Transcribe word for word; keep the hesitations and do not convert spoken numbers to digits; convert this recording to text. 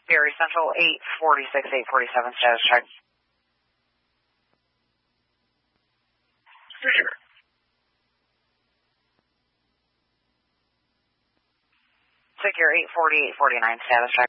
Gary Central, eight forty-six, eight forty-seven, status check. For sure. Secure eight forty, eight forty-nine, status check.